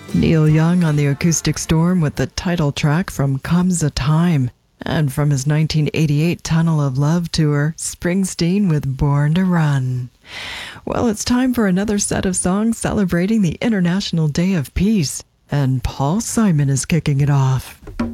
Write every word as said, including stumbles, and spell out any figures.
Neil Young on the Acoustic Storm with the title track from Comes a Time. And from his nineteen eighty-eight Tunnel of Love tour, Springsteen with Born to Run. Well, it's time for another set of songs celebrating the International Day of Peace. And Paul Simon is kicking it off.